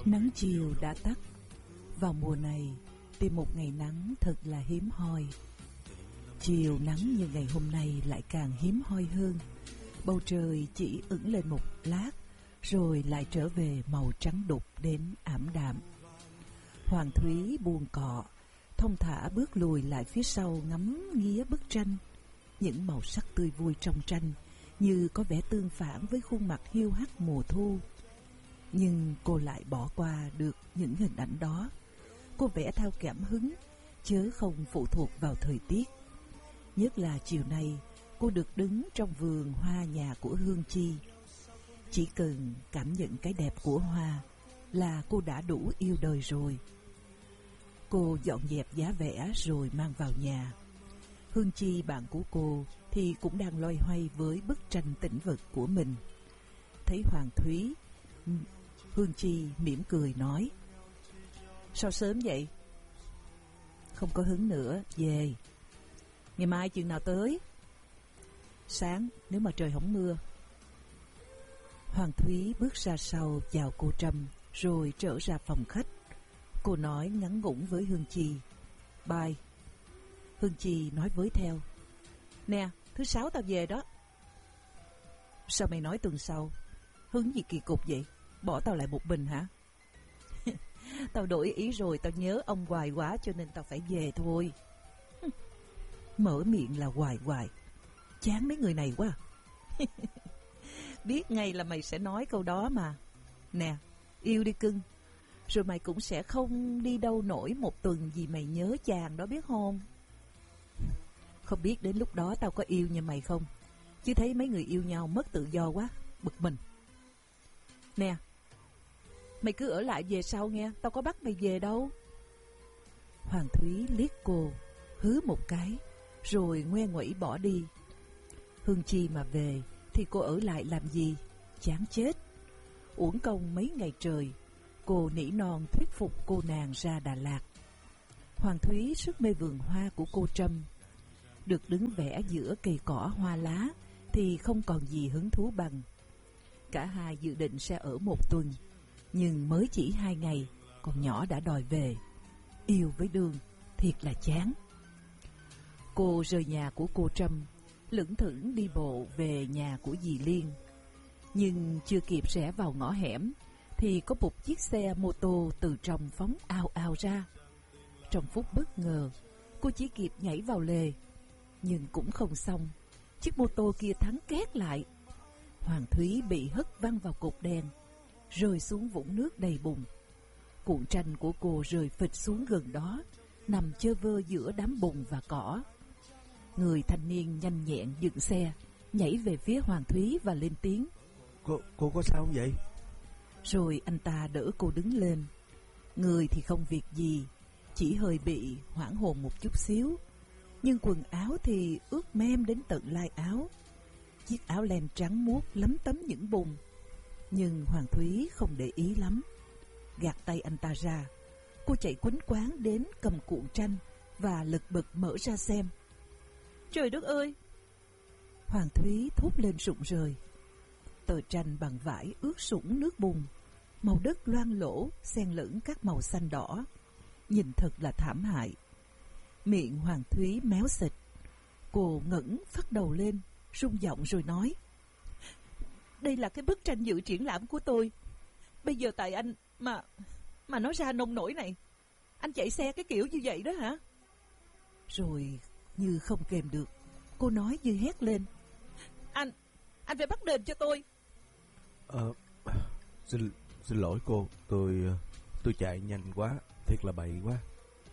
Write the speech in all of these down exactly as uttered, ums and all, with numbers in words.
Nắng chiều đã tắt. Vào mùa này, tìm một ngày nắng thật là hiếm hoi. Chiều nắng như ngày hôm nay lại càng hiếm hoi hơn. Bầu trời chỉ ửng lên một lát, rồi lại trở về màu trắng đục đến ảm đạm. Hoàng Thúy buông cọ, thong thả bước lùi lại phía sau ngắm nghía bức tranh. Những màu sắc tươi vui trong tranh như có vẻ tương phản với khuôn mặt hiu hắt mùa thu. Nhưng cô lại bỏ qua được những hình ảnh đó. Cô vẽ theo cảm hứng, chớ không phụ thuộc vào thời tiết. Nhất là chiều nay, cô được đứng trong vườn hoa nhà của Hương Chi. Chỉ cần cảm nhận cái đẹp của hoa là cô đã đủ yêu đời rồi. Cô dọn dẹp giá vẽ rồi mang vào nhà. Hương Chi, bạn của cô, thì cũng đang loay hoay với bức tranh tĩnh vật của mình. Thấy Hoàng Thúy, Hương Chi mỉm cười nói: "Sao sớm vậy?" "Không có hứng nữa, về." "Ngày mai chừng nào tới?" "Sáng, nếu mà trời không mưa." Hoàng Thúy bước ra sau chào cô Trâm, rồi trở ra phòng khách. Cô nói ngắn ngủn với Hương Chi: "Bye." Hương Chi nói với theo: "Nè, thứ sáu tao về đó." "Sao mày nói tuần sau? Hứng gì kỳ cục vậy? Bỏ tao lại một mình hả?" "Tao đổi ý rồi, tao nhớ ông hoài quá cho nên tao phải về thôi." Mở miệng là hoài hoài, chán mấy người này quá. "Biết ngay là mày sẽ nói câu đó mà. Nè, yêu đi cưng, rồi mày cũng sẽ không đi đâu nổi một tuần vì mày nhớ chàng đó biết không?" "Không biết đến lúc đó tao có yêu như mày không, chứ thấy mấy người yêu nhau mất tự do quá, bực mình." "Nè, mày cứ ở lại về sau nghe, tao có bắt mày về đâu." Hoàng Thúy liếc cô, hứ một cái, rồi ngoe nguẩy bỏ đi. Hương Chi mà về thì cô ở lại làm gì? Chán chết. Uổng công mấy ngày trời, cô nỉ non thuyết phục cô nàng ra Đà Lạt. Hoàng Thúy rất mê vườn hoa của cô Trâm. Được đứng vẽ giữa cây cỏ hoa lá thì không còn gì hứng thú bằng. Cả hai dự định sẽ ở một tuần, nhưng mới chỉ hai ngày, con nhỏ đã đòi về. Yêu với Đường thiệt là chán. Cô rời nhà của cô Trâm, lững thững đi bộ về nhà của dì Liên. Nhưng chưa kịp rẽ vào ngõ hẻm thì có một chiếc xe mô tô từ trong phóng ào ào ra. Trong phút bất ngờ, cô chỉ kịp nhảy vào lề, nhưng cũng không xong, chiếc mô tô kia thắng két lại. Hoàng Thúy bị hất văng vào cột đèn, rơi xuống vũng nước đầy bùn. Cuộn tranh của cô rơi phịch xuống gần đó, nằm chơ vơ giữa đám bùn và cỏ. Người thanh niên nhanh nhẹn dựng xe, nhảy về phía Hoàng Thúy và lên tiếng: Cô, cô có sao không vậy?" Rồi anh ta đỡ cô đứng lên. Người thì không việc gì, chỉ hơi bị hoảng hồn một chút xíu, nhưng quần áo thì ướt mem đến tận lai áo. Chiếc áo len trắng muốt lấm tấm những bùn. Nhưng Hoàng Thúy không để ý lắm. Gạt tay anh ta ra, cô chạy quýnh quáng đến cầm cuộn tranh và lật bật mở ra xem. Trời đất ơi! Hoàng Thúy thốt lên rụng rời. Tờ tranh bằng vải ướt sũng nước bùn, màu đất loang lỗ xen lẫn các màu xanh đỏ, nhìn thật là thảm hại. Miệng Hoàng Thúy méo xịt. Cô ngẩng phắt đầu lên, rung giọng rồi nói: "Đây là cái bức tranh dự triển lãm của tôi. Bây giờ tại anh mà mà nó ra nông nổi này. Anh chạy xe cái kiểu như vậy đó hả?" Rồi như không kềm được, cô nói như hét lên: Anh, anh phải bắt đền cho tôi." Ờ, xin, xin lỗi cô, tôi tôi chạy nhanh quá, thiệt là bậy quá."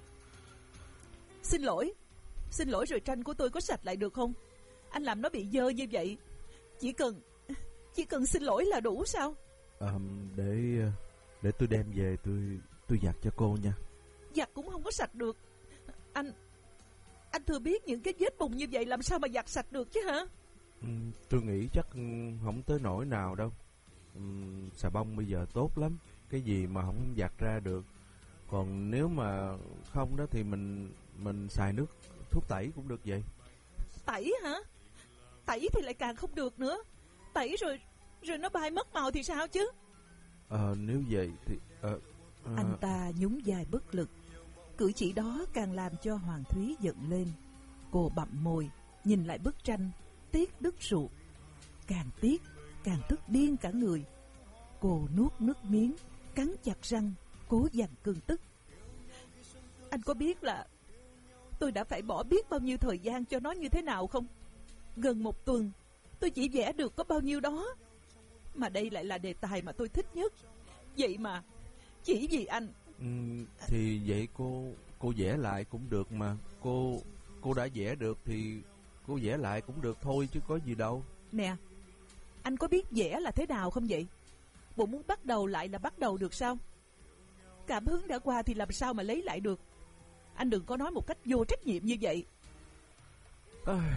Xin lỗi? Xin lỗi rồi tranh của tôi có sạch lại được không? Anh làm nó bị dơ như vậy, Chỉ cần Chỉ cần xin lỗi là đủ sao? À, để để tôi đem về tôi tôi giặt cho cô nha. Giặt cũng không có sạch được. Anh Anh thừa biết những cái vết bùn như vậy làm sao mà giặt sạch được chứ hả? Ừ, tôi nghĩ chắc không tới nỗi nào đâu. Ừ, xà bông bây giờ tốt lắm, cái gì mà không giặt ra được. Còn nếu mà không đó thì mình mình xài nước thuốc tẩy cũng được vậy. Tẩy hả? Tẩy thì lại càng không được nữa. Tẩy rồi rồi nó bay mất màu thì sao chứ? Ờ, nếu vậy thì... Ờ, à... Anh ta nhún vai bất lực. Cử chỉ đó càng làm cho Hoàng Thúy giận lên. Cô bặm môi, nhìn lại bức tranh, tiếc đứt ruột. Càng tiếc, càng tức điên cả người. Cô nuốt nước miếng, cắn chặt răng, cố dằn cơn tức. Anh có biết là tôi đã phải bỏ biết bao nhiêu thời gian cho nó như thế nào không? Gần một tuần, tôi chỉ vẽ được có bao nhiêu đó. Mà đây lại là đề tài mà tôi thích nhất. Vậy mà, chỉ vì anh... Ừ, thì vậy cô cô vẽ lại cũng được mà. Cô cô đã vẽ được thì cô vẽ lại cũng được thôi chứ có gì đâu. Nè, anh có biết vẽ là thế nào không vậy? Bộ muốn bắt đầu lại là bắt đầu được sao? Cảm hứng đã qua thì làm sao mà lấy lại được? Anh đừng có nói một cách vô trách nhiệm như vậy. À,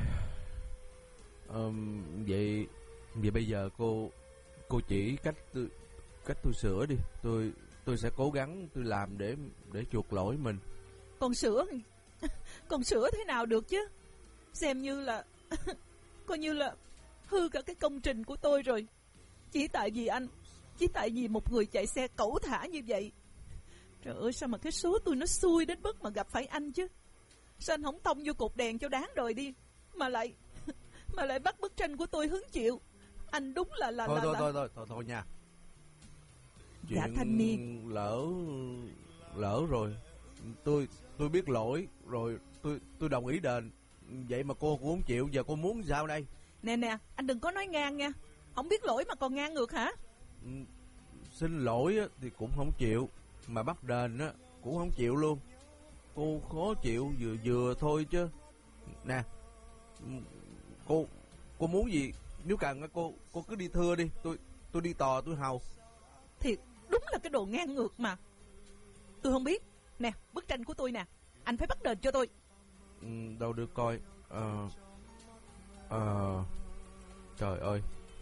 um, vậy vậy bây giờ cô cô chỉ cách tôi cách tôi sửa đi. Tôi tôi sẽ cố gắng tôi làm để để chuộc lỗi mình. Còn sửa còn sửa thế nào được chứ? Xem như là coi như là hư cả cái công trình của tôi rồi. Chỉ tại vì anh, chỉ tại vì một người chạy xe cẩu thả như vậy. Trời ơi, sao mà cái số tôi nó xui đến mức mà gặp phải anh chứ? Sao anh không tông vô cột đèn cho đáng đời đi, mà lại mà lại bắt bức tranh của tôi hứng chịu? Anh đúng là là thôi là, thôi, là... thôi thôi thôi thôi nha. Gã Chuyện thanh niên lỡ lỡ rồi. Tôi tôi biết lỗi rồi, tôi tôi đồng ý đền. Vậy mà cô cũng không chịu, giờ cô muốn sao đây? Nè nè, anh đừng có nói ngang nha. Không biết lỗi mà còn ngang ngược hả? Ừ, xin lỗi thì cũng không chịu, mà bắt đền á cũng không chịu luôn. Cô khó chịu vừa vừa thôi chứ. Nè, cô cô muốn gì nếu cần cô cô cứ đi thưa đi, tôi tôi đi tò tôi hầu. Thiệt, đúng là cái đồ ngang ngược mà. Tôi không biết. Nè, bức tranh của tôi nè, anh phải bắt đền cho tôi. Ừ, đâu được coi. Ờ Ờ Trời ơi.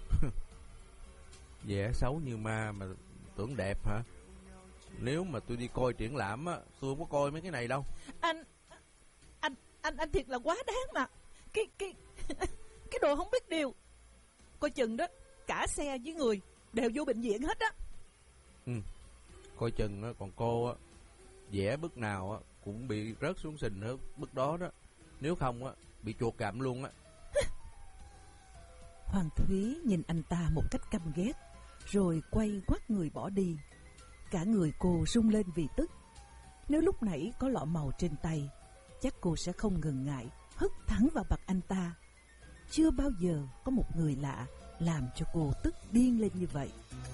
Vẽ xấu như ma mà tưởng đẹp hả? Nếu mà tôi đi coi triển lãm á, tôi không có coi mấy cái này đâu. Anh Anh Anh anh thiệt là quá đáng mà. Cái cái Cái đồ không biết điều. Coi chừng đó, cả xe với người đều vô bệnh viện hết á. Ừ, coi chừng á, còn cô á vẽ bức nào á cũng bị rớt xuống sình hết bức đó đó. Nếu không á bị chuột gặm luôn á. Hoàng Thúy nhìn anh ta một cách căm ghét, rồi quay quắt người bỏ đi. Cả người cô rung lên vì tức. Nếu lúc nãy có lọ màu trên tay, chắc cô sẽ không ngần ngại hất thẳng vào mặt anh ta. Chưa bao giờ có một người lạ làm cho cô tức điên lên như vậy.